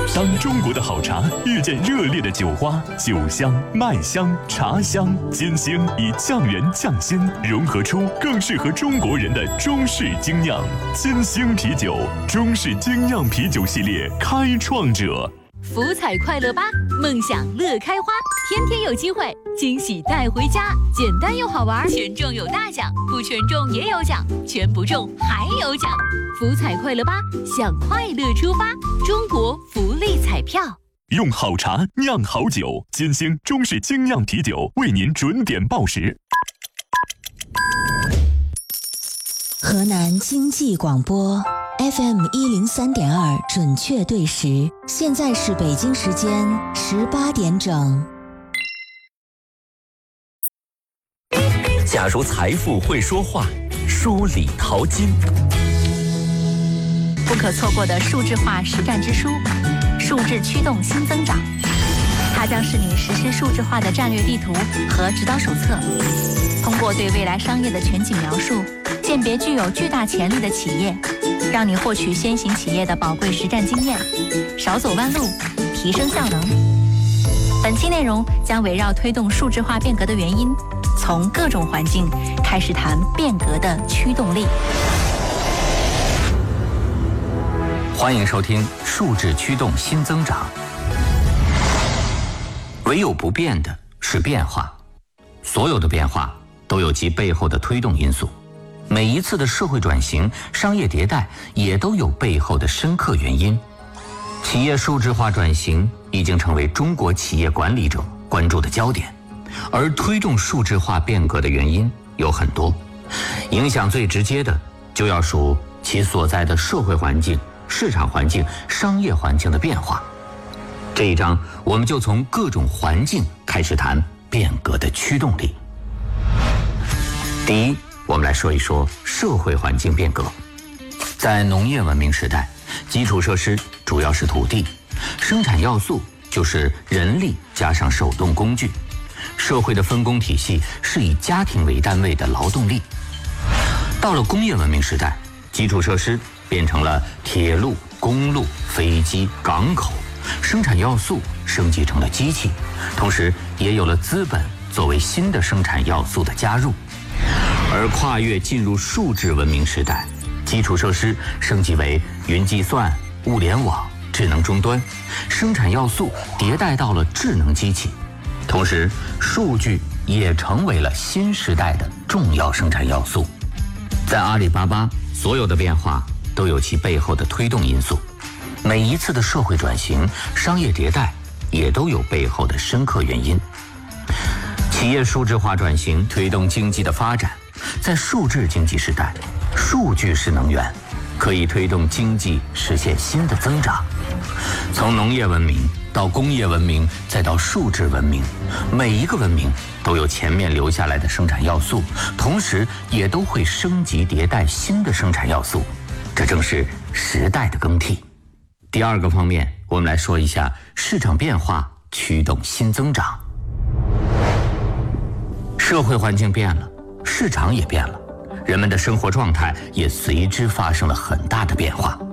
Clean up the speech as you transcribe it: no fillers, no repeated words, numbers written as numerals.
当中国的好茶遇见热烈的酒花，酒香、麦香、茶香、金星以酱园酱鲜融合出更适合中国人的中式精酿。金星啤酒，中式精酿啤酒系列开创者。 福彩快乐吧，梦想乐开花，天天有机会，惊喜带回家，简单又好玩，全中有大奖，不全中也有奖，全不中还有奖。福彩快乐吧，向快乐出发，中国福利彩票。 用好茶酿好酒，金星中式精酿啤酒为您准点报时。 河南经济广播 FM 103.2准确对时，现在是北京时间18点整。 假如财富会说话，说理淘金。 不可错过的数字化实战之书，数字驱动新增长。它将是你实施数字化的战略地图和指导手册。通过对未来商业的全景描述，鉴别具有巨大潜力的企业，让你获取先行企业的宝贵实战经验，少走弯路，提升效能。本期内容将围绕推动数字化变革的原因，从各种环境开始谈变革的驱动力。 欢迎收听数字驱动新增长。唯有不变的是变化，所有的变化都有其背后的推动因素。每一次的社会转型、商业迭代也都有背后的深刻原因。企业数字化转型已经成为中国企业管理者关注的焦点，而推动数字化变革的原因有很多，影响最直接的就要数其所在的社会环境、市场环境、商业环境的变化。这一章我们就从各种环境开始谈变革的驱动力。第一，我们来说一说社会环境变革。在农业文明时代，基础设施主要是土地，生产要素就是人力加上手动工具，社会的分工体系是以家庭为单位的劳动力。到了工业文明时代，基础设施变成了铁路、公路、飞机、港口，生产要素升级成了机器，同时也有了资本作为新的生产要素的加入。而跨越进入数字文明时代，基础设施升级为云计算、物联网、智能终端，生产要素迭代到了智能机器，同时数据也成为了新时代的重要生产要素。在阿里巴巴，所有的变化都有其背后的推动因素，每一次的社会转型、商业迭代也都有背后的深刻原因。企业数字化转型推动经济的发展，在数字经济时代，数据是能源，可以推动经济实现新的增长。从农业文明到工业文明，再到数字文明，每一个文明都有前面留下来的生产要素，同时也都会升级迭代新的生产要素，这正是时代的更替。第二个方面，我们来说一下市场变化驱动新增长。社会环境变了，市场也变了，人们的生活状态也随之发生了很大的变化。